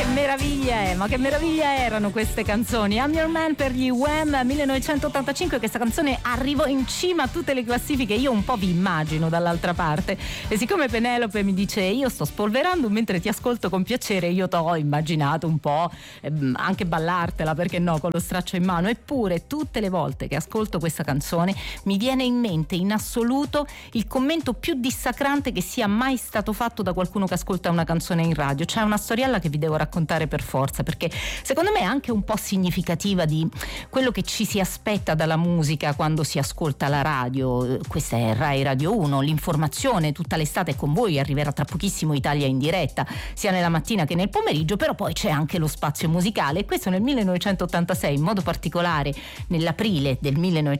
Ma che meraviglia erano queste canzoni. I'm Your Man per gli Wham 1985. Questa canzone arrivò in cima a tutte le classifiche. Io un po' vi immagino dall'altra parte, e siccome Penelope mi dice io sto spolverando mentre ti ascolto con piacere, io t'ho immaginato un po' anche ballartela, perché no, con lo straccio in mano. Eppure tutte le volte che ascolto questa canzone mi viene in mente in assoluto il commento più dissacrante che sia mai stato fatto da qualcuno che ascolta una canzone in radio. C'è una storiella che vi devo raccontare per forza, perché secondo me è anche un po' significativa di quello che ci si aspetta dalla musica quando si ascolta la radio. Questa è Rai Radio 1, l'informazione tutta l'estate è con voi, arriverà tra pochissimo Italia in diretta sia nella mattina che nel pomeriggio, però poi c'è anche lo spazio musicale, e questo nel 1986, in modo particolare nell'aprile del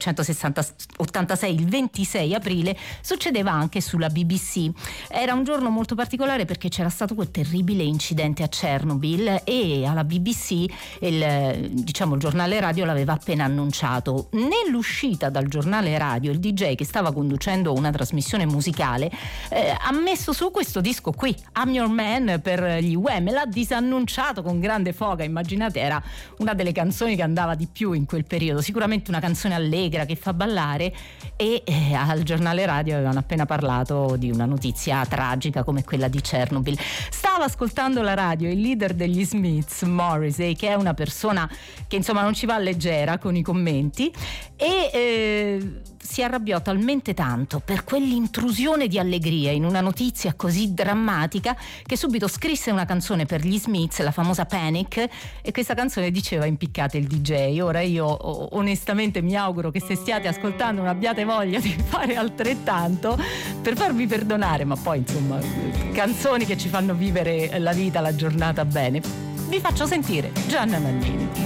1986, il 26 aprile, succedeva anche sulla BBC. Era un giorno molto particolare perché c'era stato quel terribile incidente a Chernobyl, e alla BBC il giornale radio l'aveva appena annunciato. Nell'uscita dal giornale radio il DJ che stava conducendo una trasmissione musicale ha messo su questo disco qui, I'm Your Man per gli Wham, e l'ha disannunciato con grande foga. Immaginate, era una delle canzoni che andava di più in quel periodo, sicuramente una canzone allegra che fa ballare, e al giornale radio avevano appena parlato di una notizia tragica come quella di Chernobyl. Stava ascoltando la radio il leader degli Smiths, Morrissey, che è una persona che insomma non ci va leggera con i commenti, e si arrabbiò talmente tanto per quell'intrusione di allegria in una notizia così drammatica che subito scrisse una canzone per gli Smiths, la famosa Panic, e questa canzone diceva impiccate il DJ. Ora io onestamente mi auguro che se stiate ascoltando non abbiate voglia di fare altrettanto per farvi perdonare, ma poi insomma canzoni che ci fanno vivere la vita, la giornata bene. Vi faccio sentire Gianna Nannini.